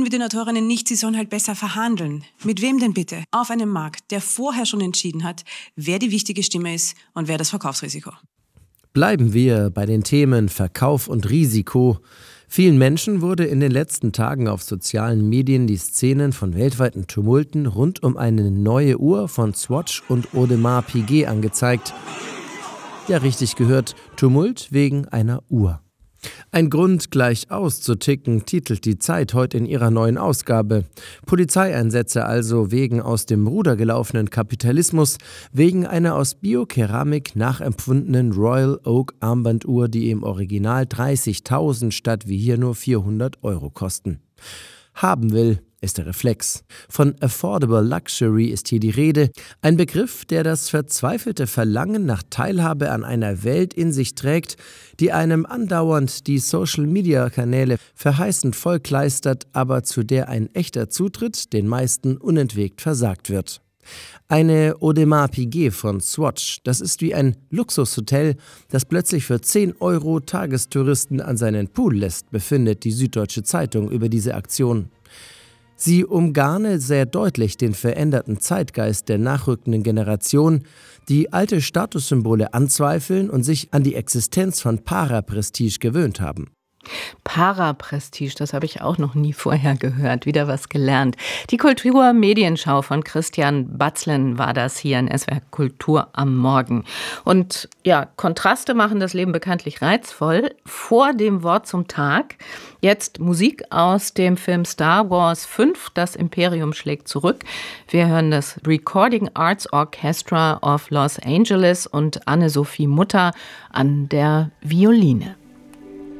mit den Autorinnen nicht, sie sollen halt besser verhandeln. Mit wem denn bitte? Auf einem Markt, der vorher schon entschieden hat, wer die wichtige Stimme ist und wer das Verkaufsrisiko. Bleiben wir bei den Themen Verkauf und Risiko. Vielen Menschen wurde in den letzten Tagen auf sozialen Medien die Szenen von weltweiten Tumulten rund um eine neue Uhr von Swatch und Audemars Piguet angezeigt. Ja, richtig gehört, Tumult wegen einer Uhr. Ein Grund, gleich auszuticken, titelt die Zeit heute in ihrer neuen Ausgabe. Polizeieinsätze also wegen aus dem Ruder gelaufenen Kapitalismus, wegen einer aus Biokeramik nachempfundenen Royal Oak Armbanduhr, die im Original 30.000 statt wie hier nur 400 € kosten. Haben will ist der Reflex. Von Affordable Luxury ist hier die Rede. Ein Begriff, der das verzweifelte Verlangen nach Teilhabe an einer Welt in sich trägt, die einem andauernd die Social-Media-Kanäle verheißend vollkleistert, aber zu der ein echter Zutritt den meisten unentwegt versagt wird. Eine Audemars Piguet von Swatch, das ist wie ein Luxushotel, das plötzlich für 10 € Tagestouristen an seinen Pool lässt, befindet die Süddeutsche Zeitung über diese Aktion. Sie umgarne sehr deutlich den veränderten Zeitgeist der nachrückenden Generation, die alte Statussymbole anzweifeln und sich an die Existenz von Paraprestige gewöhnt haben. Paraprestige, das habe ich auch noch nie vorher gehört. Wieder was gelernt. Die Kultur-Medienschau von Christian Batzlen war das hier in SWR Kultur am Morgen. Und ja, Kontraste machen das Leben bekanntlich reizvoll. Vor dem Wort zum Tag jetzt Musik aus dem Film Star Wars 5, das Imperium schlägt zurück. Wir hören das Recording Arts Orchestra of Los Angeles und Anne-Sophie Mutter an der Violine.